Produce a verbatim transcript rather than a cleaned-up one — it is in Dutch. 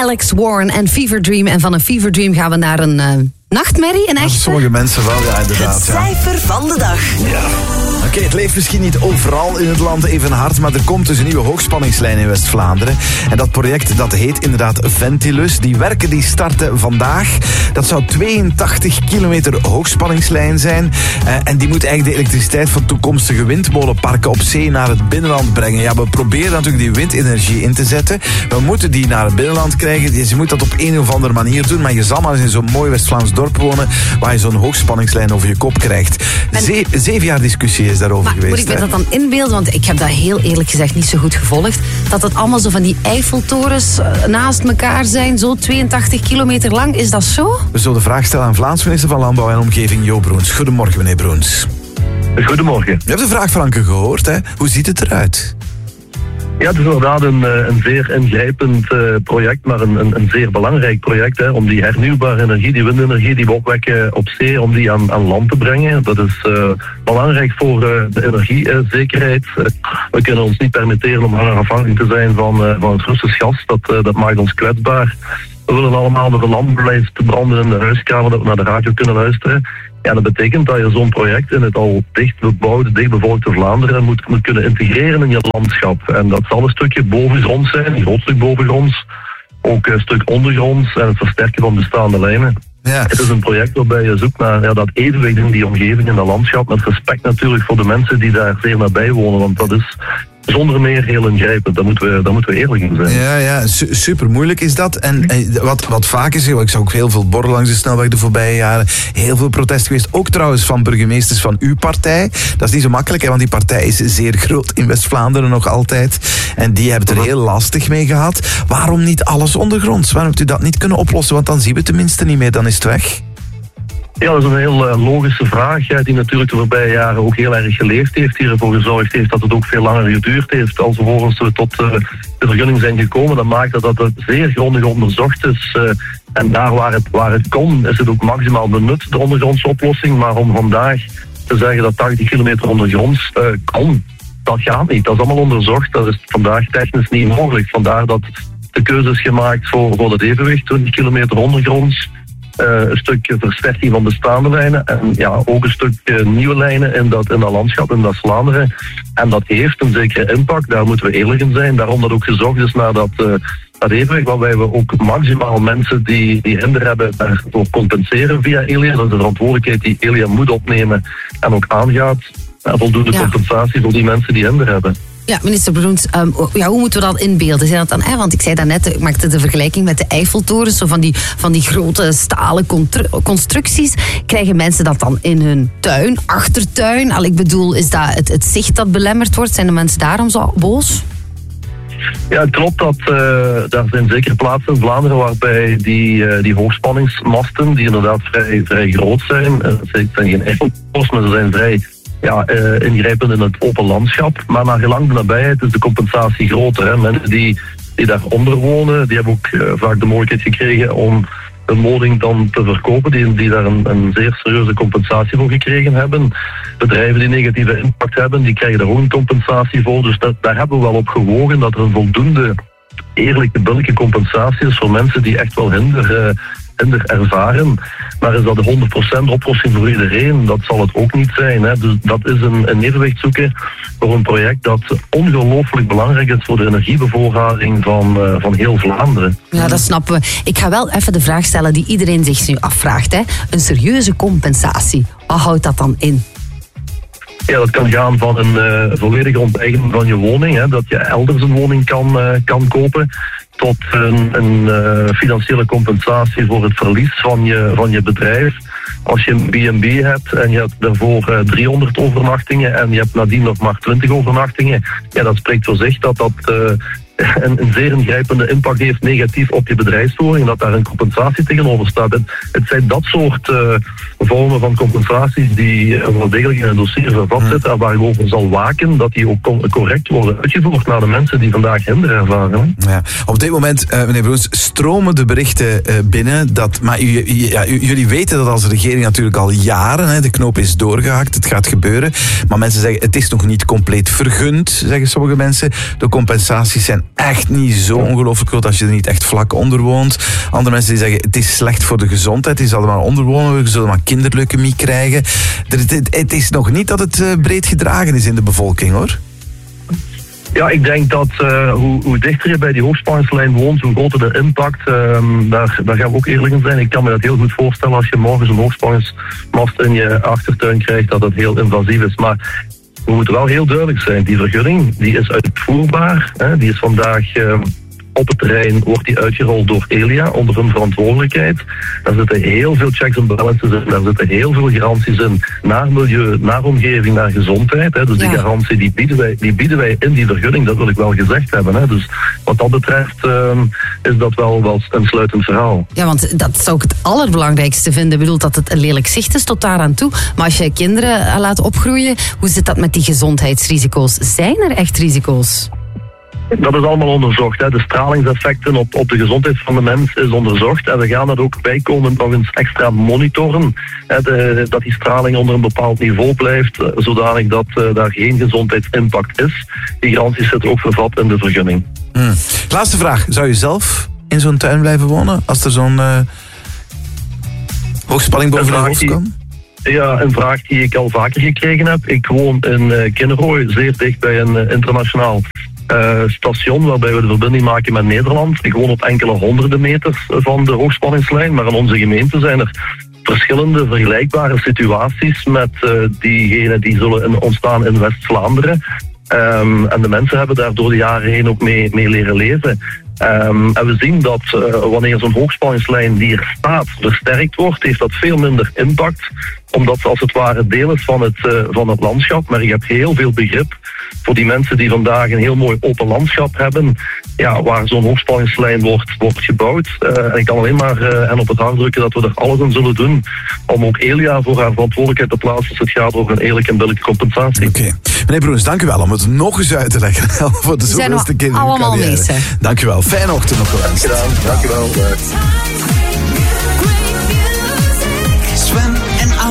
Alex Warren en Fever Dream. En van een Fever Dream gaan we naar een uh, nachtmerrie, een echte. Sommige mensen wel, ja, inderdaad. Het cijfer ja. van de dag. Ja. Oké, okay, het leeft misschien niet overal in het land even hard, maar er komt dus een nieuwe hoogspanningslijn in West-Vlaanderen. En dat project, dat heet inderdaad Ventilus. Die werken die starten vandaag. Dat zou tweeëntachtig kilometer hoogspanningslijn zijn. Uh, en die moet eigenlijk de elektriciteit van toekomstige windmolenparken op zee naar het binnenland brengen. Ja, we proberen natuurlijk die windenergie in te zetten. We moeten die naar het binnenland krijgen. Je moet dat op een of andere manier doen, maar je zal maar eens in zo'n mooi West-Vlaams dorp wonen waar je zo'n hoogspanningslijn over je kop krijgt. Ze- zeven jaar discussie is daarover maar geweest. Moet ik me dat dan inbeelden? Want ik heb dat heel eerlijk gezegd niet zo goed gevolgd. Dat het allemaal zo van die Eiffeltorens uh, naast elkaar zijn, zo tweeëntachtig kilometer lang. Is dat zo? We zullen de vraag stellen aan Vlaams minister van Landbouw en Omgeving, Jo Broens. Goedemorgen, meneer Broens. Goedemorgen. Je hebt de vraag, Franke, gehoord, hè? Hoe ziet het eruit? Ja, het is inderdaad een, een zeer ingrijpend uh, project, maar een, een, een zeer belangrijk project. Hè, om die hernieuwbare energie, die windenergie die we opwekken op zee, om die aan, aan land te brengen. Dat is uh, belangrijk voor uh, de energiezekerheid. Uh, we kunnen ons niet permitteren om langer afhankelijk te zijn van, uh, van het Russisch gas. Dat, uh, dat maakt ons kwetsbaar. We willen allemaal door een lampblijf te branden in de huiskamer, dat we naar de radio kunnen luisteren. Ja, dat betekent dat je zo'n project in het al dicht bebouwde, dichtbevolkte Vlaanderen moet, moet kunnen integreren in je landschap. En dat zal een stukje bovengronds zijn, een groot stuk bovengronds, ook een stuk ondergronds en het versterken van bestaande lijnen. Ja. Het is een project waarbij je zoekt naar ja, dat evenwicht in die omgeving, in dat landschap, met respect natuurlijk voor de mensen die daar zeer nabij wonen, want dat is zonder meer heel ingrijpend. Daar moeten we, daar moeten we eerlijk in zijn. Ja, ja, su- super moeilijk is dat. En eh, wat, wat vaak is, ik zag ook heel veel borden langs de snelweg de voorbije jaren. Heel veel protest geweest. Ook trouwens van burgemeesters van uw partij. Dat is niet zo makkelijk, hè, want die partij is zeer groot in West-Vlaanderen nog altijd. En die hebben het er heel lastig mee gehad. Waarom niet alles ondergronds? Waarom hebt u dat niet kunnen oplossen? Want dan zien we het tenminste niet meer, dan is het weg. Ja, dat is een heel uh, logische vraag, ja, die natuurlijk de voorbije jaren ook heel erg geleefd heeft, die ervoor gezorgd heeft dat het ook veel langer geduurd heeft. Als vervolgens we tot uh, de vergunning zijn gekomen, dan maakt dat dat het zeer grondig onderzocht is. Uh, en daar waar het, waar het kon, is het ook maximaal benut, de ondergrondse oplossing. Maar om vandaag te zeggen dat tachtig kilometer ondergronds uh, kan, dat gaat niet. Dat is allemaal onderzocht, dat is vandaag technisch niet mogelijk. Vandaar dat de keuze is gemaakt voor, voor het evenwicht, twintig kilometer ondergronds. Uh, een stuk versterking van bestaande lijnen en ja, ook een stuk uh, nieuwe lijnen in dat, in dat landschap, in dat Vlaanderen. En dat heeft een zekere impact, daar moeten we eerlijk in zijn. Daarom dat ook gezocht is naar dat, uh, dat evenwicht, waarbij we ook maximaal mensen die, die hinder hebben daarvoor compenseren via Elia. Dat is de verantwoordelijkheid die Elia moet opnemen en ook aangaat. En voldoende ja. compensatie voor die mensen die hinder hebben. Ja, minister Broens, um, ja, hoe moeten we dat inbeelden? Zijn dat dan, hè? Want ik zei daarnet, ik maakte de vergelijking met de Eiffeltorens, zo van die, van die grote stalen contru- constructies. Krijgen mensen dat dan in hun tuin, achtertuin? Al, ik bedoel, is dat het, het zicht dat belemmerd wordt? Zijn de mensen daarom zo boos? Ja, het klopt dat uh, daar zijn zeker plaatsen in Vlaanderen waarbij die, uh, die hoogspanningsmasten, die inderdaad vrij, vrij groot zijn, uh, het zijn geen Eiffeltorens, maar ze zijn vrij ja, uh, ingrijpend in het open landschap. Maar naar gelang de nabijheid is de compensatie groter. Hè. Mensen die, die daaronder wonen, die hebben ook uh, vaak de mogelijkheid gekregen om een woning dan te verkopen, die, die daar een, een zeer serieuze compensatie voor gekregen hebben. Bedrijven die negatieve impact hebben, die krijgen daar ook een compensatie voor. Dus dat, daar hebben we wel op gewogen dat er een voldoende eerlijke, billijke compensatie is voor mensen die echt wel hinder, uh, hinder ervaren. Maar is dat de honderd procent oplossing voor iedereen? Dat zal het ook niet zijn. Hè. Dus dat is een, een evenwicht zoeken voor een project dat ongelooflijk belangrijk is voor de energiebevoorrading van, uh, van heel Vlaanderen. Ja, dat snappen we. Ik ga wel even de vraag stellen die iedereen zich nu afvraagt. Hè. Een serieuze compensatie. Wat houdt dat dan in? Ja, dat kan gaan van een uh, volledige onteigening van je woning, hè, dat je elders een woning kan, uh, kan kopen, tot een, een uh, financiële compensatie voor het verlies van je, van je bedrijf. Als je een B en B hebt en je hebt daarvoor uh, driehonderd overnachtingen en je hebt nadien nog maar twintig overnachtingen, ja, dat spreekt voor zich dat dat uh, een, een zeer ingrijpende impact heeft negatief op je bedrijfsvoering, dat daar een compensatie tegenover staat. Het, het zijn dat soort uh, vormen van compensaties die uh, wel degelijk in het dossier vervat zitten en waar ik over zal waken dat die ook co- correct worden uitgevoerd naar de mensen die vandaag hinder ervaren. Ja. Op dit moment, uh, meneer Broens, stromen de berichten uh, binnen. Dat, maar u, u, ja, u, jullie weten dat als regering natuurlijk al jaren, hè, de knoop is doorgehakt, het gaat gebeuren. Maar mensen zeggen, het is nog niet compleet vergund, zeggen sommige mensen. De compensaties zijn echt niet zo ongelooflijk groot als je er niet echt vlak onder woont. Andere mensen die zeggen, het is slecht voor de gezondheid. Je zal er maar onder wonen, je zult maar kinderleukemie krijgen. Het is nog niet dat het breed gedragen is in de bevolking, hoor. Ja, ik denk dat uh, hoe, hoe dichter je bij die hoogspanningslijn woont, hoe groter de impact. Uh, daar, daar gaan we ook eerlijk in zijn. Ik kan me dat heel goed voorstellen als je morgens een hoogspanningsmast in je achtertuin krijgt, dat het heel invasief is. Maar we moeten wel heel duidelijk zijn. Die vergunning die is uitvoerbaar. Hè, die is vandaag uh, op het terrein, wordt die uitgerold door Elia onder hun verantwoordelijkheid. Daar zitten heel veel checks en balances in. Daar zitten heel veel garanties in naar milieu, naar omgeving, naar gezondheid. Hè. Dus ja. Die garantie die bieden, wij, die bieden wij in die vergunning. Dat wil ik wel gezegd hebben. Hè. Dus wat dat betreft uh, is dat wel, wel een sluitend verhaal. Ja, want dat zou ik het allerbelangrijkste vinden. Ik bedoel dat het een lelijk zicht is tot daaraan toe. Maar als je kinderen laat opgroeien, hoe zit dat met die gezondheidsrisico's? Zijn er echt risico's? Dat is allemaal onderzocht. Hè. De stralingseffecten op, op de gezondheid van de mens is onderzocht. En we gaan dat ook bijkomend nog eens extra monitoren. Hè, de, dat die straling onder een bepaald niveau blijft, zodanig dat uh, daar geen gezondheidsimpact is. Die garanties zitten ook vervat in de vergunning. Hmm. Laatste vraag. Zou je zelf in zo'n tuin blijven wonen als er zo'n uh, hoogspanning boven de hoofd kan? Ja, een vraag die ik al vaker gekregen heb. Ik woon in uh, Kinnerhooi, zeer dicht bij een uh, internationaal Uh, station waarbij we de verbinding maken met Nederland. Ik woon op enkele honderden meters van de hoogspanningslijn, maar in onze gemeente zijn er verschillende vergelijkbare situaties met uh, diegenen die zullen in, ontstaan in West-Vlaanderen. Um, en de mensen hebben daar door de jaren heen ook mee, mee leren leven. Um, en we zien dat uh, wanneer zo'n hoogspanningslijn die er staat versterkt wordt, heeft dat veel minder impact, omdat het als het ware deel is van het, uh, van het landschap. Maar ik heb heel veel begrip voor die mensen die vandaag een heel mooi open landschap hebben, ja, waar zo'n hoogspanningslijn wordt, wordt gebouwd. Uh, en ik kan alleen maar uh, hen op het hart drukken dat we er alles aan zullen doen om ook Elia voor haar verantwoordelijkheid te plaatsen als het gaat over een eerlijke en billijke compensatie. Oké. Okay. Meneer Broens, dank u wel om het nog eens uit te leggen. Voor de zoveelste keer in uw carrière. Dank u wel. Fijne ochtend nog gewenst. Dank u wel. Dank u wel.